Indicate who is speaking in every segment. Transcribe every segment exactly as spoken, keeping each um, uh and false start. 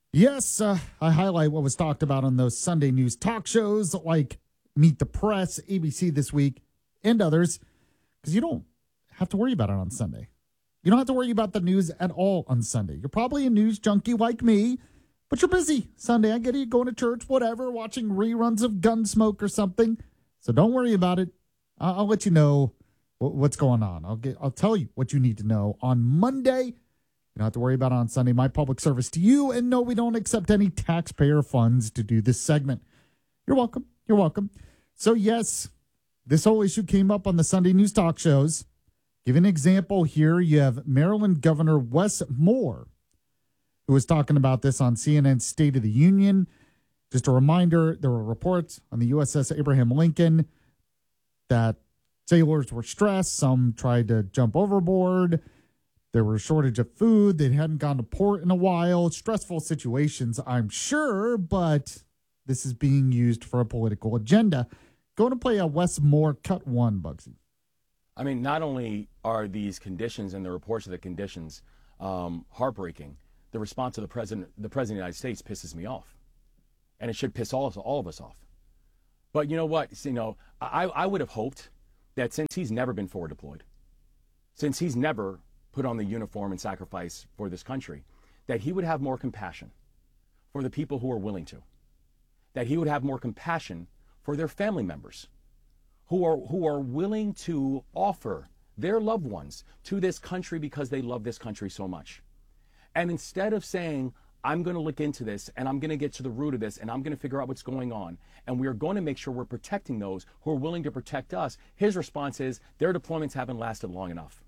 Speaker 1: Yes, uh, I highlight what was talked about on those Sunday news talk shows like Meet the Press, A B C This Week, and others, because you don't have to worry about it on Sunday. You don't have to worry about the news at all on Sunday. You're probably a news junkie like me, but you're busy Sunday. I get it, you're going to church, whatever, watching reruns of Gunsmoke or something. So don't worry about it. I'll, I'll let you know what's going on. I'll get. I'll tell you what you need to know on Monday. You don't have to worry about it on Sunday. My public service to you. And no, we don't accept any taxpayer funds to do this segment. You're welcome. You're welcome. So, yes, this whole issue came up on the Sunday news talk shows. Give an example here. You have Maryland Governor Wes Moore, who was talking about this on C N N's State of the Union. Just a reminder, there were reports on the U S S Abraham Lincoln that sailors were stressed. Some tried to jump overboard. There was a shortage of food. They hadn't gone to port in a while. Stressful situations, I'm sure, but this is being used for a political agenda. Going to play a Wes Moore cut one, Bugsy.
Speaker 2: I mean, not only are these conditions and the reports of the conditions um, heartbreaking, the response of the president, the president of the United States pisses me off. And it should piss all, all of us off. But you know what? You know, I, I would have hoped that since he's never been forward deployed, since he's never put on the uniform and sacrifice for this country, that he would have more compassion for the people who are willing to, that he would have more compassion for their family members who are who are willing to offer their loved ones to this country because they love this country so much. And instead of saying, I'm going to look into this and I'm going to get to the root of this and I'm going to figure out what's going on and we are going to make sure we're protecting those who are willing to protect us, his response is their deployments haven't lasted long enough,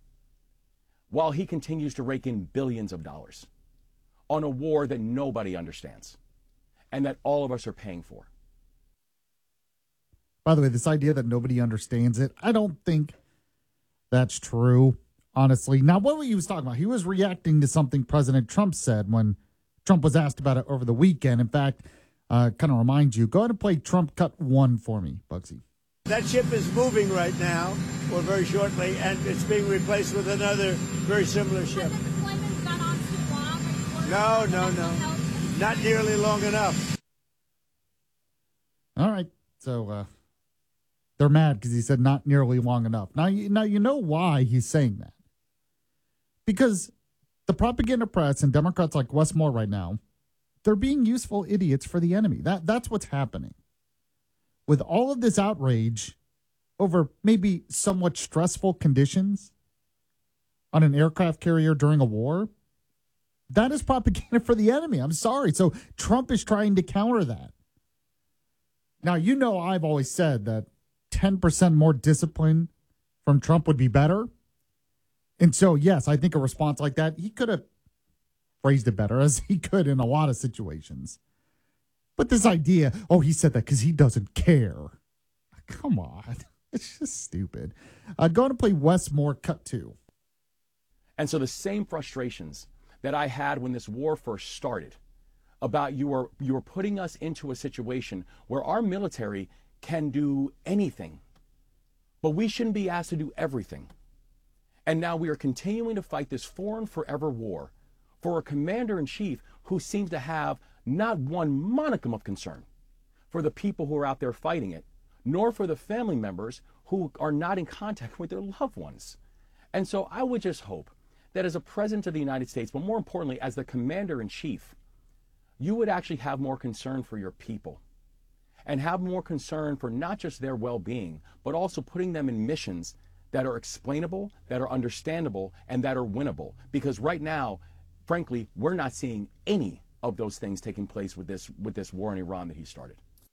Speaker 2: while he continues to rake in billions of dollars on a war that nobody understands and that all of us are paying for.
Speaker 1: By the way, this idea that nobody understands it, I don't think that's true, honestly. Now, what he was talking about, he was reacting to something President Trump said when Trump was asked about it over the weekend. In fact, uh, kind of remind you, go ahead and play Trump cut one for me, Bugsy.
Speaker 3: That ship is moving right now, or very shortly, and it's being replaced with another very similar ship.
Speaker 4: Has the deployment gone on too long?
Speaker 3: No, no, no. Not nearly long enough.
Speaker 1: All right. So uh, they're mad because he said not nearly long enough. Now, you, now you know why he's saying that. Because the propaganda press and Democrats like Wes Moore right now, they're being useful idiots for the enemy. That That's what's happening. With all of this outrage over maybe somewhat stressful conditions on an aircraft carrier during a war, that is propaganda for the enemy. I'm sorry. So Trump is trying to counter that. Now, you know I've always said that ten percent more discipline from Trump would be better. And so, yes, I think a response like that, he could have phrased it better, as he could in a lot of situations. But this idea, oh, he said that because he doesn't care. Come on. It's just stupid. Uh, going to play Wes Moore cut two.
Speaker 2: And so the same frustrations that I had when this war first started about you are you are putting us into a situation where our military can do anything, but we shouldn't be asked to do everything. And now we are continuing to fight this foreign forever war for a commander-in-chief who seems to have not one monicum of concern for the people who are out there fighting it, nor for the family members who are not in contact with their loved ones. And so I would just hope that as a president of the United States, but more importantly, as the commander-in-chief, you would actually have more concern for your people and have more concern for not just their well-being, but also putting them in missions that are explainable, that are understandable, and that are winnable. Because right now, frankly, we're not seeing any of those things taking place with this with this war in Iran that he started.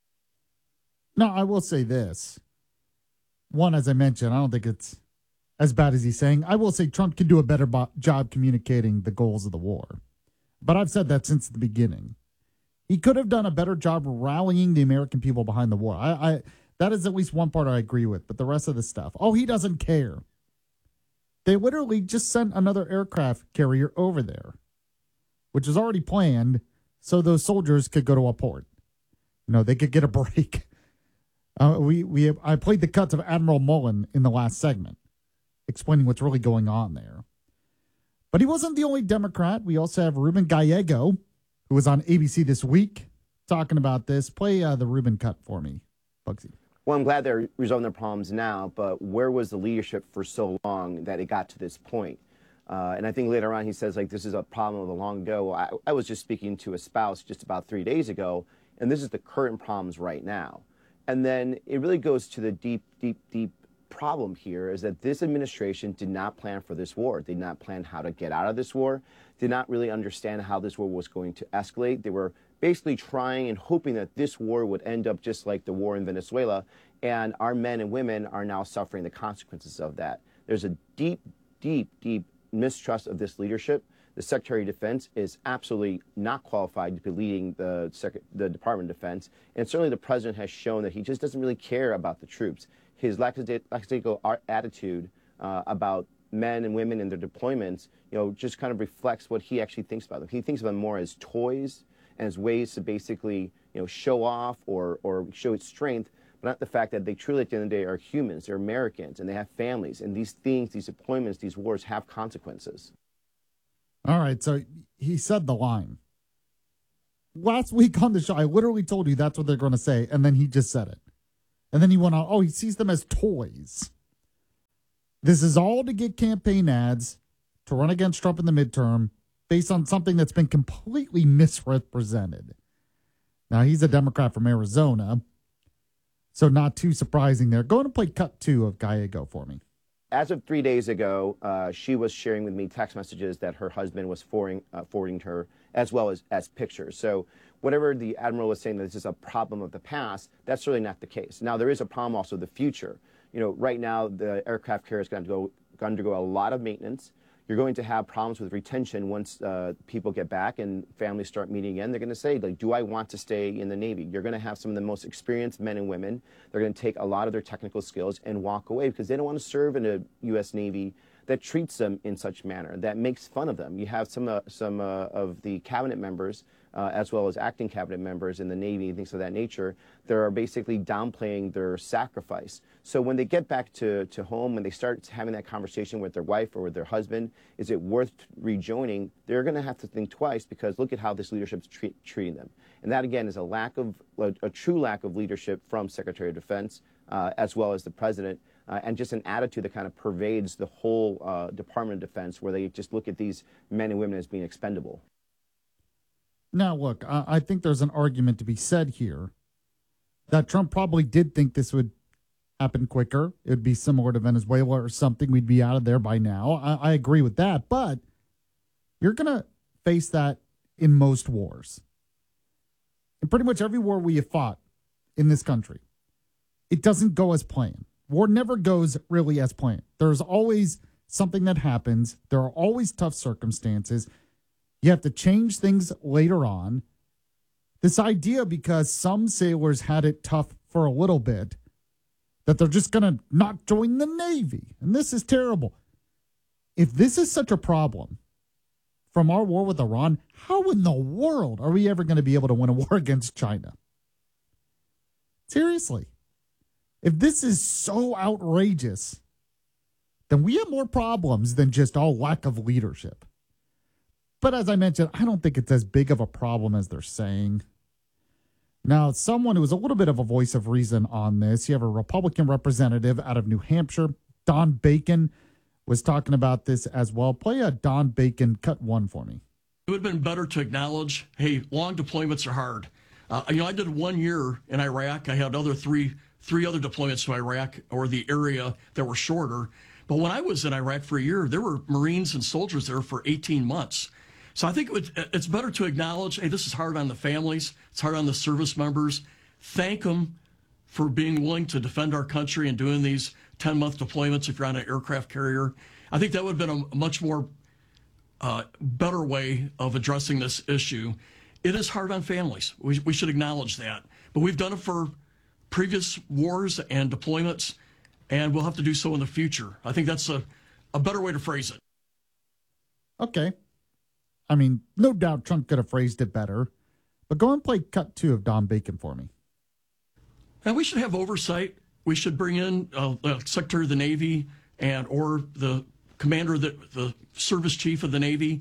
Speaker 1: Now, I will say this. One, as I mentioned, I don't think it's as bad as he's saying. I will say Trump can do a better bo- job communicating the goals of the war. But I've said that since the beginning. He could have done a better job rallying the American people behind the war. I, I that is at least one part I agree with. But the rest of the stuff, oh, he doesn't care. They literally just sent another aircraft carrier over there, which was already planned, so those soldiers could go to a port. You know, they could get a break. Uh, we we I played the cuts of Admiral Mullen in the last segment, explaining what's really going on there. But he wasn't the only Democrat. We also have Ruben Gallego, who was on A B C this week talking about this. Play uh, the Rubin cut for me, Bugsy.
Speaker 5: Well, I'm glad they're resolving their problems now, but where was the leadership for so long that it got to this point? Uh, and I think later on he says, like, this is a problem of a long ago. I, I was just speaking to a spouse just about three days ago, and this is the current problems right now. And then it really goes to the deep, deep, deep problem here is that this administration did not plan for this war, did not plan how to get out of this war, did not really understand how this war was going to escalate. They were basically trying and hoping that this war would end up just like the war in Venezuela, and our men and women are now suffering the consequences of that. There's a deep, deep, deep mistrust of this leadership. The Secretary of Defense is absolutely not qualified to be leading the, Sec- the Department of Defense, and certainly the President has shown that he just doesn't really care about the troops. His lackadaisical attitude uh, about men and women and their deployments, you know, just kind of reflects what he actually thinks about them. He thinks of them more as toys and as ways to basically, you know, show off or, or show its strength, but not the fact that they truly, at the end of the day, are humans. They're Americans, and they have families. And these things, these deployments, these wars have consequences.
Speaker 1: All right, so he said the line. Last week on the show, I literally told you that's what they're going to say, and then he just said it. And then he went on, oh, he sees them as toys. This is all to get campaign ads to run against Trump in the midterm based on something that's been completely misrepresented. Now, he's a Democrat from Arizona, so not too surprising there. Go ahead and play cut two of Gallego for me.
Speaker 5: As of three days ago, uh, she was sharing with me text messages that her husband was forwarding, uh, forwarding to her, as well as, as pictures. So whatever the Admiral was saying that this is a problem of the past, that's really not the case. Now, there is a problem also of the future. You know, right now, the aircraft carrier is going to go, undergo a lot of maintenance. You're going to have problems with retention once uh, people get back and families start meeting again. They're going to say, like, do I want to stay in the Navy? You're going to have some of the most experienced men and women. They're going to take a lot of their technical skills and walk away because they don't want to serve in a U S Navy that treats them in such manner, that makes fun of them. You have some uh, some uh, of the cabinet members, uh, as well as acting cabinet members in the Navy and things of that nature, that are basically downplaying their sacrifice. So when they get back to, to home, when they start having that conversation with their wife or with their husband, is it worth rejoining? They're going to have to think twice because look at how this leadership is treat, treating them. And that, again, is a lack of, a, a true lack of leadership from Secretary of Defense, uh, as well as the President. Uh, and just an attitude that kind of pervades the whole uh, Department of Defense, where they just look at these men and women as being expendable.
Speaker 1: Now, look, I, I think there's an argument to be said here that Trump probably did think this would happen quicker. It would be similar to Venezuela or something. We'd be out of there by now. I, I agree with that. But you're going to face that in most wars. In pretty much every war we have fought in this country, it doesn't go as planned. War never goes really as planned. There's always something that happens. There are always tough circumstances. You have to change things later on. This idea, because some sailors had it tough for a little bit, that they're just going to not join the Navy. And this is terrible. If this is such a problem from our war with Iran, how in the world are we ever going to be able to win a war against China? Seriously. If this is so outrageous, then we have more problems than just all lack of leadership. But as I mentioned, I don't think it's as big of a problem as they're saying. Now, someone who was a little bit of a voice of reason on this, you have a Republican representative out of New Hampshire, Don Bacon, was talking about this as well. Play a Don Bacon cut one for me.
Speaker 6: It would have been better to acknowledge, hey, long deployments are hard. Uh, you know, I did one year in Iraq. I had other three three other deployments to Iraq or the area that were shorter. But when I was in Iraq for a year, there were Marines and soldiers there for eighteen months. So I think it would, it's better to acknowledge, hey, this is hard on the families. It's hard on the service members. Thank them for being willing to defend our country and doing these ten-month deployments if you're on an aircraft carrier. I think that would have been a much more uh, better way of addressing this issue. It is hard on families. We, we should acknowledge that. But we've done it for previous wars and deployments, and we'll have to do so in the future. I think that's a, a better way to phrase it.
Speaker 1: Okay. I mean, no doubt Trump could have phrased it better, but go and play cut two of Don Bacon for me.
Speaker 6: And we should have oversight. We should bring in uh, the Secretary of the Navy and or the commander, of the, the service chief of the Navy,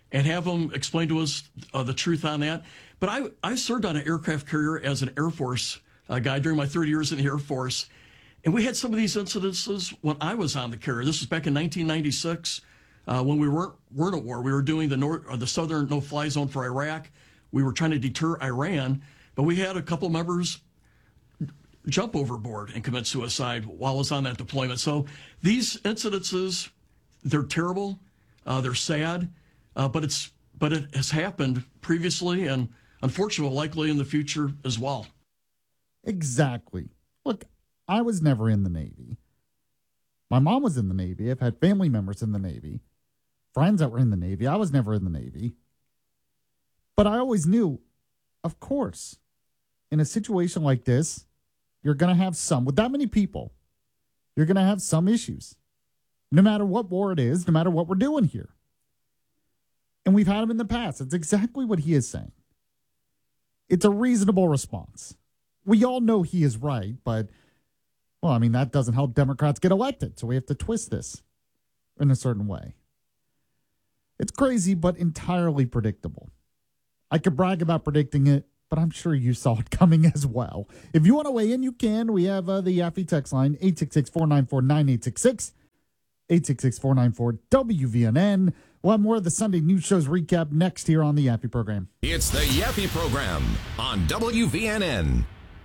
Speaker 6: and have them explain to us uh, the truth on that. But I, I served on an aircraft carrier as an Air Force uh, guy during my thirty years in the Air Force. And we had some of these incidences when I was on the carrier. This was back in nineteen ninety-six uh, when we weren't, weren't at war. We were doing the north, or the southern no-fly zone for Iraq. We were trying to deter Iran, but we had a couple members jump overboard and commit suicide while I was on that deployment. So these incidences, they're terrible, uh, they're sad, uh, but it's but it has happened previously and unfortunately likely in the future as well.
Speaker 1: Exactly. Look, I was never in the Navy. My mom was in the Navy. I've had family members in the Navy, friends that were in the Navy. I was never in the Navy. But I always knew, of course, in a situation like this, you're going to have some, with that many people, you're going to have some issues. No matter what war it is, no matter what we're doing here. And we've had them in the past. It's exactly what he is saying. It's a reasonable response. We all know he is right, but, well, I mean, that doesn't help Democrats get elected. So we have to twist this in a certain way. It's crazy, but entirely predictable. I could brag about predicting it, but I'm sure you saw it coming as well. If you want to weigh in, you can. We have uh, the Yaffe text line, eight six six, four nine four, nine eight six six, eight six six, four nine four, W V N N. We'll have more of the Sunday News Show's recap next here on the Yaffe program.
Speaker 7: It's the Yaffe program on W V N N.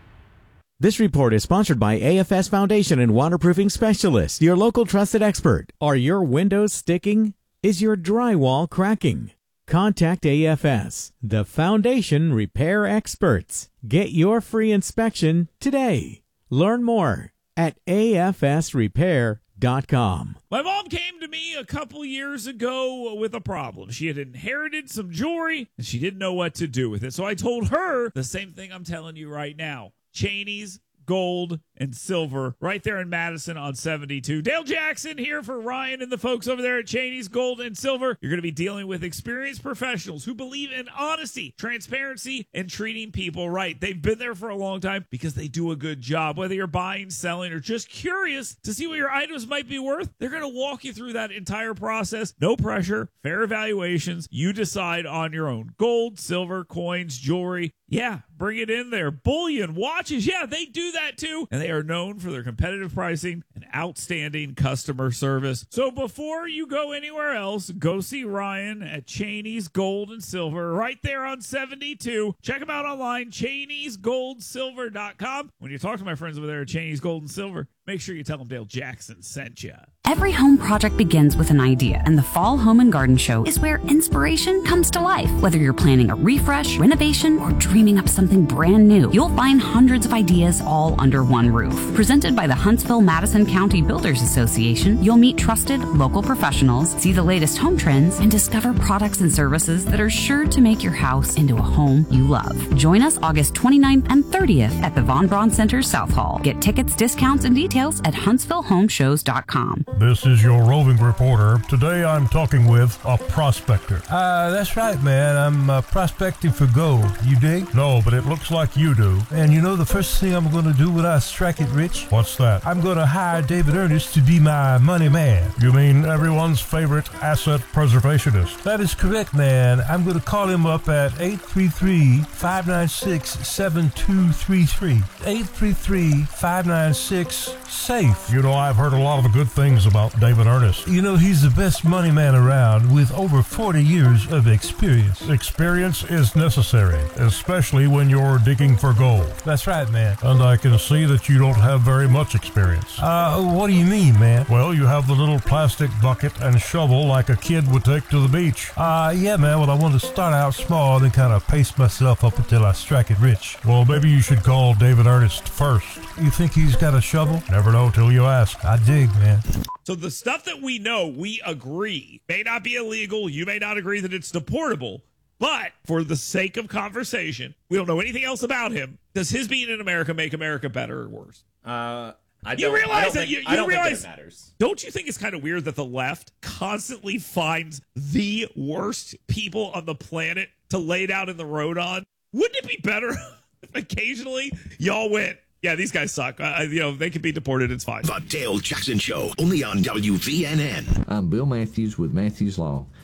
Speaker 8: This report is sponsored by A F S Foundation and Waterproofing Specialist, your local trusted expert. Are your windows sticking? Is your drywall cracking? Contact A F S, the foundation repair experts. Get your free inspection today. Learn more at A F S repair dot com.
Speaker 9: My mom came to me a couple years ago with a problem. She had inherited some jewelry, and she didn't know what to do with it. So I told her the same thing I'm telling you right now. Cheney's Gold and Silver right there in Madison on seventy-two. Dale Jackson here for Ryan and the folks over there at Cheney's Gold and Silver. You're going to be dealing with experienced professionals who believe in honesty, transparency, and treating people right. They've been there for a long time because they do a good job. Whether you're buying, selling, or just curious to see what your items might be worth, they're going to walk you through that entire process. No pressure, fair evaluations. You decide on your own. Gold, silver, coins, jewelry. Yeah, bring it in there. Bullion, watches. Yeah, they do that too. And they are known for their competitive pricing and outstanding customer service. So before you go anywhere else, go see Ryan at Cheney's Gold and Silver right there on seventy-two. Check them out online, Cheneys Gold Silver dot com. When you talk to my friends over there at Cheney's Gold and Silver, make sure you tell them Dale Jackson sent you.
Speaker 10: Every home project begins with an idea, and the Fall Home and Garden Show is where inspiration comes to life. Whether you're planning a refresh, renovation, or dreaming up something brand new, you'll find hundreds of ideas all under one roof. Presented by the Huntsville-Madison County Builders Association, you'll meet trusted local professionals, see the latest home trends, and discover products and services that are sure to make your house into a home you love. Join us August twenty-ninth and thirtieth at the Von Braun Center South Hall. Get tickets, discounts, and details at huntsville home shows dot com.
Speaker 11: This is your roving reporter. Today I'm talking with a prospector.
Speaker 12: Uh, that's right, man. I'm uh, prospecting for gold. You dig?
Speaker 11: No, but it looks like you do.
Speaker 12: And you know the first thing I'm going to do when I strike it rich?
Speaker 11: What's that?
Speaker 12: I'm going to hire David Ernest to be my money man.
Speaker 11: You mean everyone's favorite asset preservationist?
Speaker 12: That is correct, man. I'm going to call him up at eight three three, five nine six, seven two three three. eight three three, five nine six, SAFE.
Speaker 11: You know, I've heard a lot of good things about David Ernest.
Speaker 12: You know, he's the best money man around with over forty years of experience.
Speaker 11: Experience is necessary, especially when you're digging for gold.
Speaker 12: That's right, man.
Speaker 11: And I can see that you don't have very much experience.
Speaker 12: Uh, what do you mean, man?
Speaker 11: Well, you have the little plastic bucket and shovel like a kid would take to the beach.
Speaker 12: Uh, yeah, man. Well, I want to start out small and then kind of pace myself up until I strike it rich.
Speaker 11: Well, maybe you should call David Ernest first.
Speaker 12: You think he's got a shovel?
Speaker 11: Never know till you ask.
Speaker 12: I dig, man.
Speaker 9: So the stuff that we know, we agree, may not be illegal. You may not agree that it's deportable. But for the sake of conversation, we don't know anything else about him. Does his being in America make America better or worse?
Speaker 13: Uh, I
Speaker 9: you
Speaker 13: don't,
Speaker 9: realize
Speaker 13: I don't
Speaker 9: that
Speaker 13: think,
Speaker 9: you, you
Speaker 13: I don't
Speaker 9: realize,
Speaker 13: think that it matters.
Speaker 9: Don't you think it's kind of weird that the left constantly finds the worst people on the planet to lay down in the road on? Wouldn't it be better if occasionally y'all went, yeah, these guys suck. Uh, you know, they can be deported. It's fine.
Speaker 7: The Dale Jackson Show, only on W V N N.
Speaker 14: I'm Bill Matthews with Matthews Law.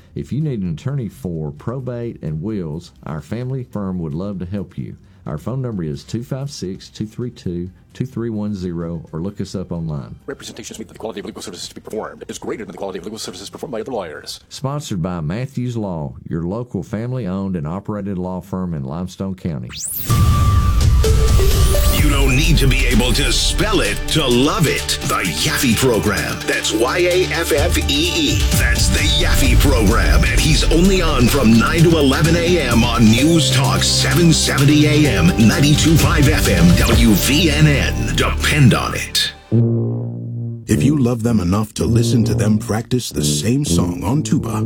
Speaker 13: If you need an attorney for probate and wills, our family firm would love to help you. Our phone number is two five six, two three two, two three one zero or look us up online.
Speaker 14: Representations meet that the quality of legal services to be performed is greater than the quality of legal services performed by other lawyers.
Speaker 13: Sponsored by Matthews Law, your local family-owned and operated law firm in Limestone County.
Speaker 7: You don't need to be able to spell it to love it. The Yaffe Program. That's Y A F F E E. That's the Yaffe Program. And he's only on from nine to eleven a.m. on News Talk seven seventy A M, ninety-two point five F M, W V N N. Depend on it.
Speaker 15: If you love them enough to listen to them practice the same song on tuba,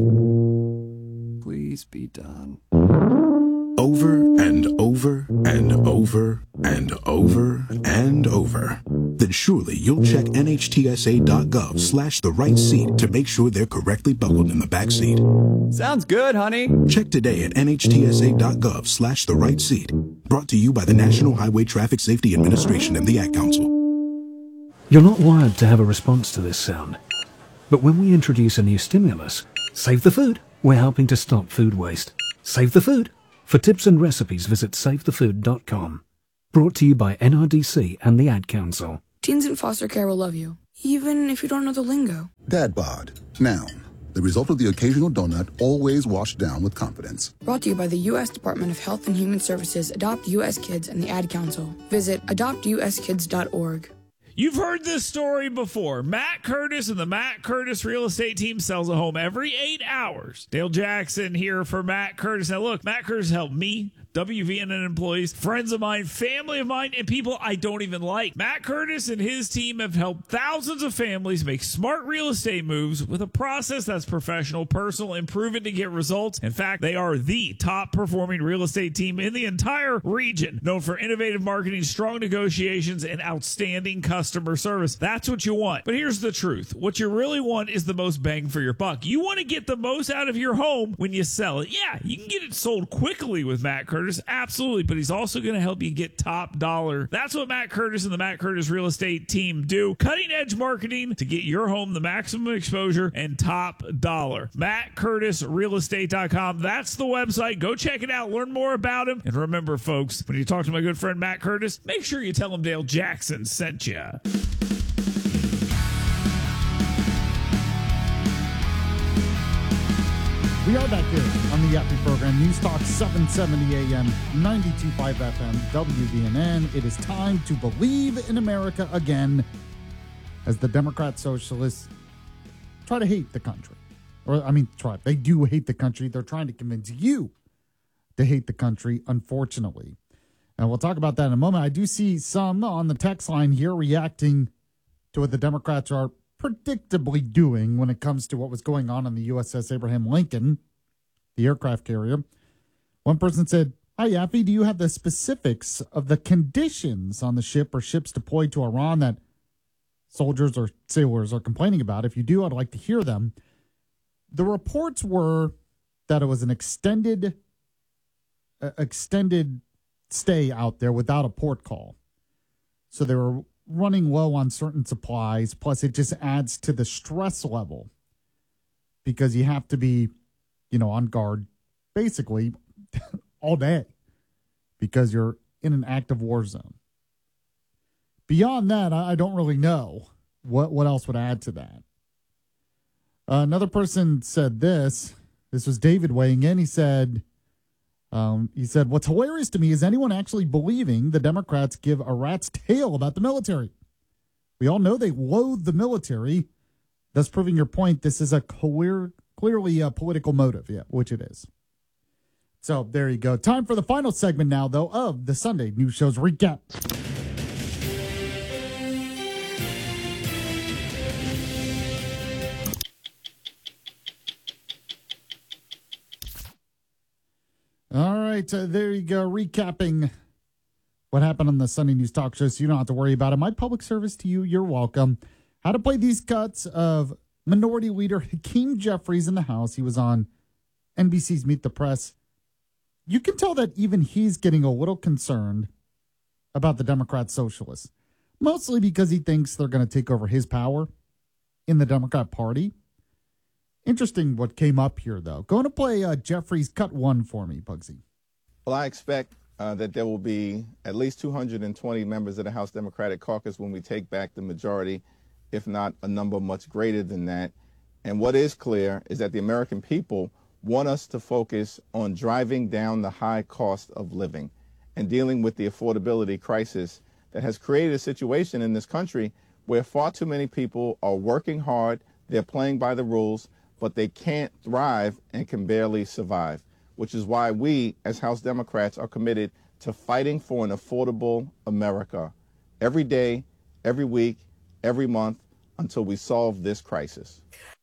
Speaker 16: please be done.
Speaker 15: Over and over and over and over and over, then surely you'll check N H T S A dot gov slash the right seat to make sure they're correctly buckled in the back seat.
Speaker 16: Sounds good, honey.
Speaker 15: Check today at N H T S A dot gov slash the right seat. Brought to you by the National Highway Traffic Safety Administration and the Ad Council.
Speaker 17: You're not wired to have a response to this sound. But when we introduce a new stimulus, save the food. We're helping to stop food waste. Save the food. For tips and recipes, visit save the food dot com. Brought to you by N R D C and the Ad Council.
Speaker 18: Teens in foster care will love you, even if you don't know the lingo.
Speaker 19: Dad bod. Noun. The result of the occasional donut, always washed down with confidence.
Speaker 18: Brought to you by the U S Department of Health and Human Services, Adopt U S Kids, and the Ad Council. Visit adopt u s kids dot org.
Speaker 9: You've heard this story before. Matt Curtis and the Matt Curtis real estate team sells a home every eight hours. Dale Jackson here for Matt Curtis. Now, look, Matt Curtis helped me, W V N N employees, friends of mine, family of mine, and people I don't even like. Matt Curtis and his team have helped thousands of families make smart real estate moves with a process that's professional, personal, and proven to get results. In fact, they are the top performing real estate team in the entire region, known for innovative marketing, strong negotiations, and outstanding customer service. That's what you want. But here's the truth. What you really want is the most bang for your buck. You want to get the most out of your home when you sell it. Yeah, you can get it sold quickly with Matt Curtis. Absolutely, but he's also going to help you get top dollar. That's what Matt Curtis and the Matt Curtis real estate team do. Cutting edge marketing to get your home the maximum exposure and top dollar. Matt Curtis Real Estate dot com. That's the website. Go check it out. Learn more about him. And remember, folks, when you talk to my good friend Matt Curtis, make sure you tell him Dale Jackson sent you.
Speaker 1: We are back here on the Yaffe Program, News Talk seven seventy A M, ninety-two point five F M, W V N N. It is time to believe in America again as the Democrat Socialists try to hate the country. Or, I mean, try. They do hate the country. They're trying to convince you to hate the country, unfortunately. And we'll talk about that in a moment. I do see some on the text line here reacting to what the Democrats are predictably doing when it comes to what was going on on the U S S Abraham Lincoln, the aircraft carrier. One person said, "Hi, Yaffe, do you have the specifics of the conditions on the ship or ships deployed to Iran that soldiers or sailors are complaining about? If you do, I'd like to hear them." The reports were that it was an extended, uh, extended stay out there without a port call. So they were running low on certain supplies, plus it just adds to the stress level because you have to be, you know, on guard basically all day because you're in an active war zone. Beyond that, I don't really know what, what else would add to that. Uh, another person said this. This was David weighing in. He said, Um, he said, "What's hilarious to me is anyone actually believing the Democrats give a rat's tail about the military. We all know they loathe the military, thus proving your point. This is a clear, clearly a political motive." Yeah, which it is. So there you go. Time for the final segment now, though, of the Sunday News Show's recap. All right, uh, there you go. Recapping what happened on the Sunday News Talk Show so you don't have to worry about it. My public service to you, you're welcome. How to play these cuts of Minority Leader Hakeem Jeffries in the House. He was on N B C's Meet the Press. You can tell that even he's getting a little concerned about the Democrat Socialists, mostly because he thinks they're going to take over his power in the Democrat Party. Interesting what came up here, though. Going to play uh, Jeffrey's cut one for me, Bugsy.
Speaker 20: Well, I expect uh, that there will be at least two hundred twenty members of the House Democratic Caucus when we take back the majority, if not a number much greater than that. And what is clear is that the American people want us to focus on driving down the high cost of living and dealing with the affordability crisis that has created a situation in this country where far too many people are working hard, they're playing by the rules, but they can't thrive and can barely survive, which is why we, as House Democrats, are committed to fighting for an affordable America every day, every week, every month, until we solve this crisis.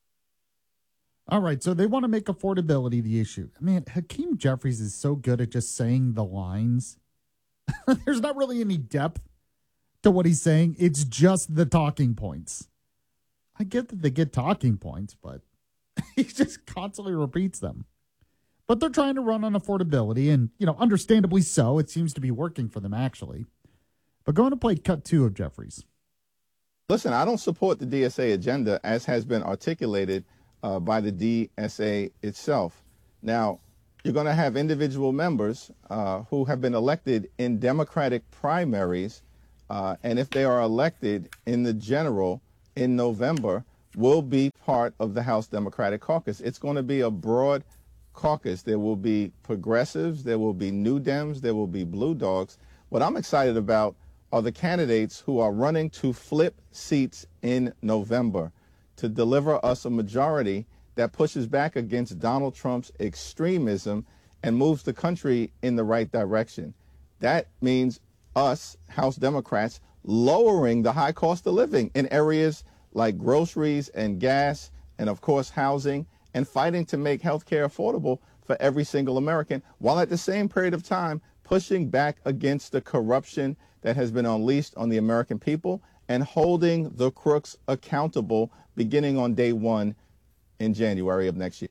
Speaker 1: All right, so they want to make affordability the issue. Man, Hakeem Jeffries is so good at just saying the lines. There's not really any depth to what he's saying. It's just the talking points. I get that they get talking points, but he just constantly repeats them. But they're trying to run on affordability, and, you know, understandably so. It seems to be working for them, actually. But going to play cut two of Jeffries.
Speaker 20: Listen, I don't support the D S A agenda as has been articulated uh, by the D S A itself. Now, you're going to have individual members uh, who have been elected in Democratic primaries, uh, and if they are elected in the general in November, will be part of the House Democratic Caucus. It's going to be a broad caucus. There will be progressives, there will be New Dems, there will be Blue Dogs. What I'm excited about are the candidates who are running to flip seats in November to deliver us a majority that pushes back against Donald Trump's extremism and moves the country in the right direction. That means us, House Democrats, lowering the high cost of living in areas like groceries and gas and, of course, housing, and fighting to make health care affordable for every single American, while at the same period of time pushing back against the corruption that has been unleashed on the American people and holding the crooks accountable beginning on day one in January of next year.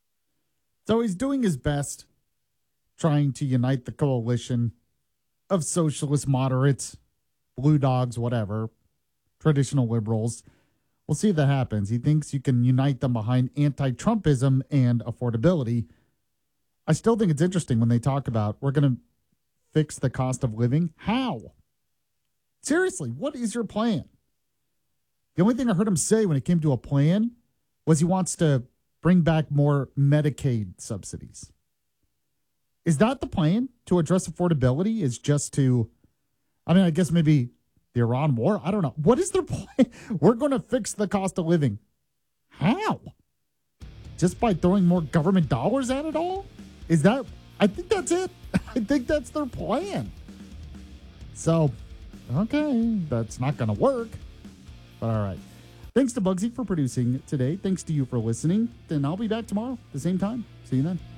Speaker 1: So he's doing his best trying to unite the coalition of socialist moderates, Blue Dogs, whatever, traditional liberals. We'll see if that happens. He thinks you can unite them behind anti-Trumpism and affordability. I still think it's interesting when they talk about we're going to fix the cost of living. How? Seriously, what is your plan? The only thing I heard him say when it came to a plan was he wants to bring back more Medicaid subsidies. Is that the plan to address affordability? Is just to, I mean, I guess maybe the Iran war? I don't know. What is their plan? We're going to fix the cost of living. How? Just by throwing more government dollars at it all? Is that, I think that's it. I think that's their plan. So, okay, that's not going to work. But all right. Thanks to Bugsy for producing today. Thanks to you for listening. Then I'll be back tomorrow at the same time. See you then.